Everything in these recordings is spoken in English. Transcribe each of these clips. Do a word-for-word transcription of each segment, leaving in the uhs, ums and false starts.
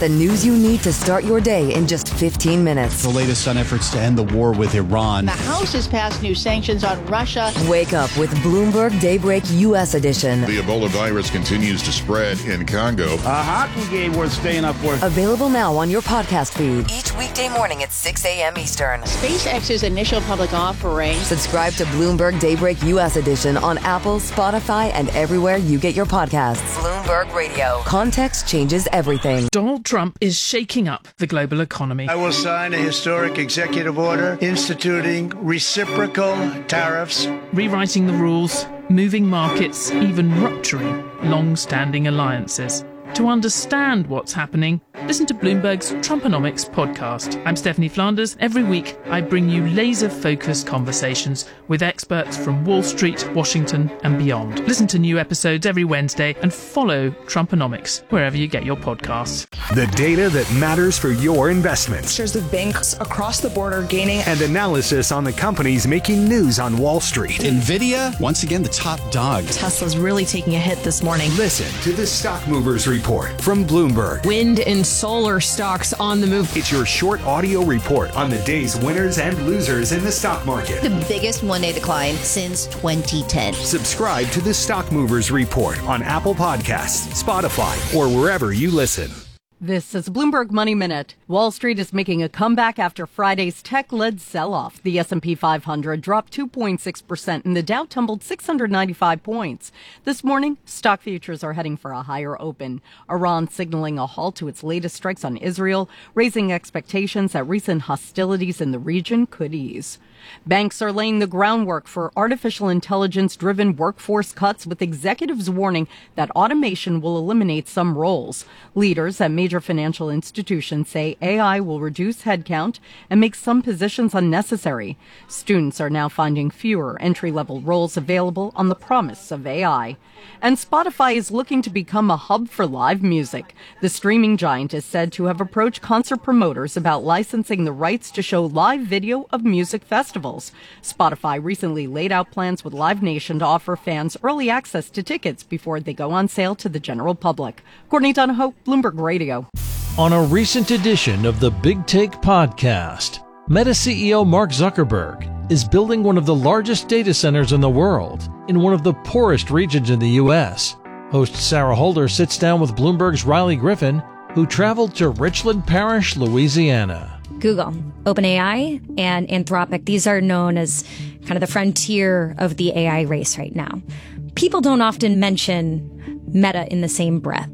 The news you need to start your day in just fifteen minutes. The latest on efforts to end the war with Iran. The House has passed new sanctions on Russia. Wake up with Bloomberg Daybreak U S edition. The Ebola virus continues to spread in Congo. A hockey game worth staying up for. Available now on your podcast feed. Each weekday morning at six a.m. Eastern. SpaceX's initial public offering. Subscribe to Bloomberg Daybreak U S edition on Apple, Spotify, and everywhere you get your podcasts. Bloomberg Radio. Context changes everything. Donald Trump is shaking up the global economy. I will sign a historic executive order instituting reciprocal tariffs, rewriting the rules, moving markets, even rupturing long-standing alliances. To understand what's happening, listen to Bloomberg's Trumponomics podcast. I'm Stephanie Flanders. Every week, I bring you laser-focused conversations with experts from Wall Street, Washington, and beyond. Listen to new episodes every Wednesday and follow Trumponomics wherever you get your podcasts. The data that matters for your investments. Shares of banks across the border gaining. And analysis on the companies making news on Wall Street. NVIDIA, once again, the top dog. Tesla's really taking a hit this morning. Listen to the Stock Movers Report. Report from Bloomberg. Wind and solar stocks on the move. It's your short audio report on the day's winners and losers in the stock market. The biggest one-day decline since twenty ten. Subscribe to the Stock Movers Report on Apple Podcasts, Spotify, or wherever you listen. This is Bloomberg Money Minute. Wall Street is making a comeback after Friday's tech-led sell-off. The S and P five hundred dropped two point six percent and the Dow tumbled six hundred ninety-five points. This morning, stock futures are heading for a higher open. Iran signaling a halt to its latest strikes on Israel, raising expectations that recent hostilities in the region could ease. Banks are laying the groundwork for artificial intelligence-driven workforce cuts, with executives warning that automation will eliminate some roles. Leaders at major financial institutions say A I will reduce headcount and make some positions unnecessary. Students are now finding fewer entry-level roles available on the promise of A I. And Spotify is looking to become a hub for live music. The streaming giant is said to have approached concert promoters about licensing the rights to show live video of music festivals. Spotify recently laid out plans with Live Nation to offer fans early access to tickets before they go on sale to the general public. Courtney Donahoe, Bloomberg Radio. On a recent edition of the Big Take podcast, Meta C E O Mark Zuckerberg is building one of the largest data centers in the world in one of the poorest regions in the U S. Host Sarah Holder sits down with Bloomberg's Riley Griffin, who traveled to Richland Parish, Louisiana. Google, OpenAI, and Anthropic, these are known as kind of the frontier of the A I race right now. People don't often mention Meta in the same breath,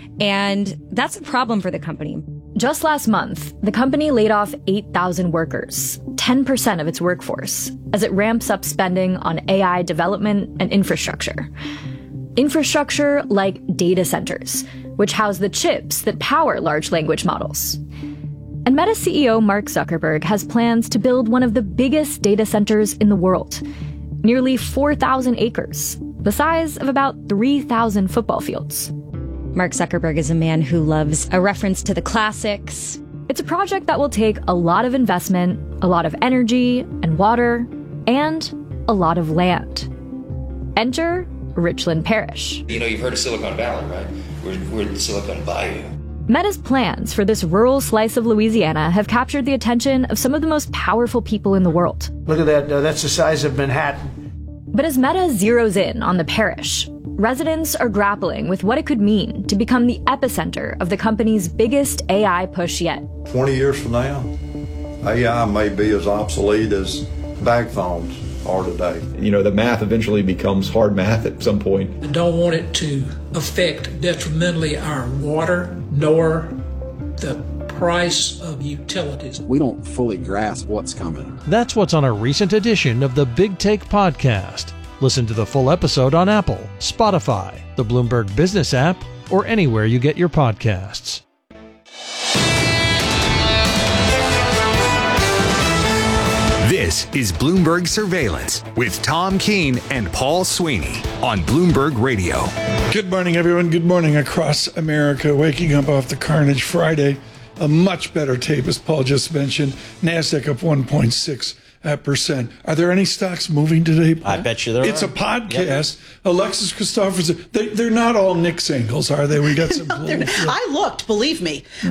and that's a problem for the company. Just last month, the company laid off eight thousand workers, ten percent of its workforce, as it ramps up spending on A I development and infrastructure. Infrastructure like data centers, which house the chips that power large language models. And Meta C E O Mark Zuckerberg has plans to build one of the biggest data centers in the world, nearly four thousand acres, the size of about three thousand football fields. Mark Zuckerberg is a man who loves a reference to the classics. It's a project that will take a lot of investment, a lot of energy and water, and a lot of land. Enter Richland Parish. You know, you've heard of Silicon Valley, right? We're, we're in Silicon Bayou. Meta's plans for this rural slice of Louisiana have captured the attention of some of the most powerful people in the world. Look at that. Uh, that's the size of Manhattan. But as Meta zeroes in on the parish, residents are grappling with what it could mean to become the epicenter of the company's biggest A I push yet. twenty years from now, A I may be as obsolete as bag phones are today. You know, the math eventually becomes hard math at some point. I don't want it to affect detrimentally our water nor the price of utilities. We don't fully grasp what's coming. That's what's on a recent edition of the Big Take podcast. Listen to the full episode on Apple, Spotify, the Bloomberg Business app, or anywhere you get your podcasts. This is Bloomberg Surveillance with Tom Keene and Paul Sweeney on Bloomberg Radio. Good morning, everyone. Good morning across America. Waking up off the carnage Friday. A much better tape, as Paul just mentioned. NASDAQ up one point six percent. Are there any stocks moving today, Paul? I bet you there it's are. It's a podcast. Yep. Alexis Christopherson. They, they're not all Nick's angles, are they? We got some. no, I looked, believe me.